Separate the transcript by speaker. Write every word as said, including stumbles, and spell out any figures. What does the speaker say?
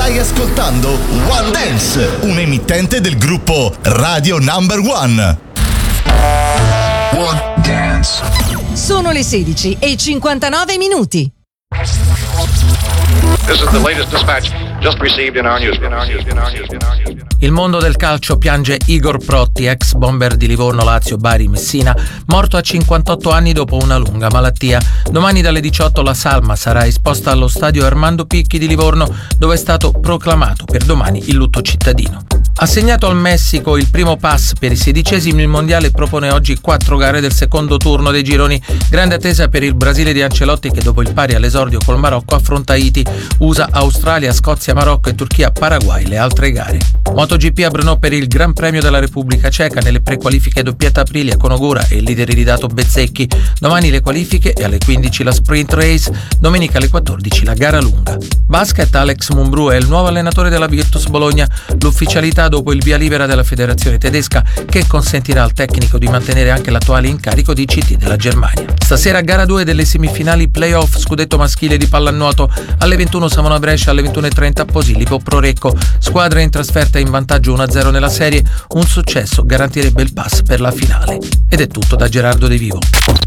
Speaker 1: Stai ascoltando One Dance, un emittente del gruppo Radio Number One.
Speaker 2: One Dance.
Speaker 3: Sono le sedici e cinquantanove minuti.
Speaker 4: This is the latest dispatch just received in our newsroom. In our news, in our news, in our news.
Speaker 5: Il mondo del calcio piange Igor Protti, ex bomber di Livorno, Lazio, Bari, Messina, morto a cinquantotto anni dopo una lunga malattia. Domani dalle diciotto la salma sarà esposta allo stadio Armando Picchi di Livorno, dove è stato proclamato per domani il lutto cittadino. Assegnato al Messico il primo pass per i sedicesimi, il mondiale propone oggi quattro gare del secondo turno dei gironi. Grande attesa per il Brasile di Ancelotti, che dopo il pari all'esordio col Marocco affronta Haiti, U S A, Australia, Scozia, Marocco e Turchia, Paraguay le altre gare. MotoGP a Brno per il Gran Premio della Repubblica Ceca, nelle prequalifiche doppietta Aprilia con Ogura e il leader iridato Bezzecchi. Domani le qualifiche e alle quindici la sprint race, domenica alle quattordici la gara lunga. Basket, Alex Mumbrú è il nuovo allenatore della Virtus Bologna, l'ufficialità dopo il via libera della federazione tedesca, che consentirà al tecnico di mantenere anche l'attuale incarico di C T della Germania. Stasera gara due delle semifinali playoff scudetto maschile di pallanuoto, alle ventuno Savona Brescia, alle ventuno e trenta Posillipo Prorecco. Squadra in trasferta in vantaggio uno a zero nella serie, un successo garantirebbe il pass per la finale. Ed è tutto da Gerardo De Vivo.